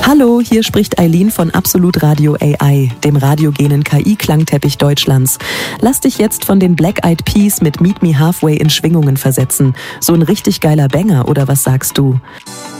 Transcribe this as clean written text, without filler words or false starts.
Hallo, hier spricht Eileen von Absolut Radio AI, dem radiogenen KI-Klangteppich Deutschlands. Lass dich jetzt von den Black Eyed Peas mit Meet Me Halfway in Schwingungen versetzen. So ein richtig geiler Banger, oder was sagst du?